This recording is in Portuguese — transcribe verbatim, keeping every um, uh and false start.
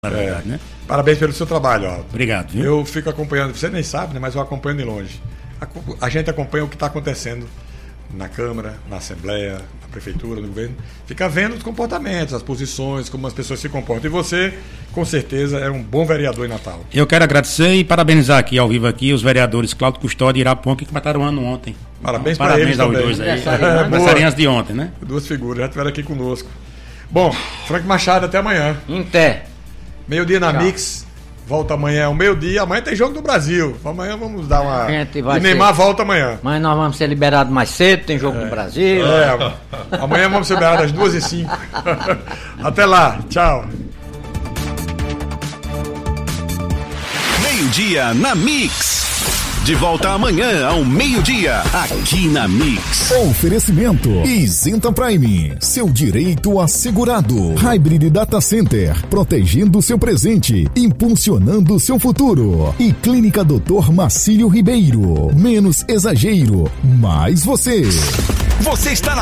na verdade, é. né? Parabéns pelo seu trabalho. Ó. Obrigado. Viu? Eu fico acompanhando, você nem sabe, né? Mas eu acompanho de longe. A, a gente acompanha o que está acontecendo na Câmara, na Assembleia, na Prefeitura, no governo. Fica vendo os comportamentos, as posições, como as pessoas se comportam. E você, com certeza, é um bom vereador em Natal. Eu quero agradecer e parabenizar aqui, ao vivo aqui, os vereadores Cláudio Custódio e Iraponca, que mataram o ano ontem. Parabéns então, para parabéns eles aos também. dois aí. É, Aniversariantes de ontem, né? Duas figuras, já estiveram aqui conosco. Bom, Frank Machado, até amanhã. Até. Meio-dia na Tchau. Mix. Volta amanhã, ao meio-dia. Amanhã tem jogo do Brasil. Amanhã vamos dar uma. Gente, vai e Neymar ser... volta amanhã. Mas nós vamos ser liberados mais cedo, tem jogo é. do Brasil. É, amanhã vamos ser liberados às duas e cinco. Até lá, tchau. Meio-dia na Mix. De volta amanhã ao meio-dia, aqui na Mix. Oferecimento Isenta Prime, seu direito assegurado. Hybrid Data Center, protegendo seu presente, impulsionando seu futuro. E Clínica doutor Marcílio Ribeiro, menos exagero, mais você. Você está na